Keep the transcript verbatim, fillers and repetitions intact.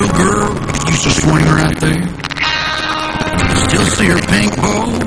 little girl that used to swing right there? Still see her pink bow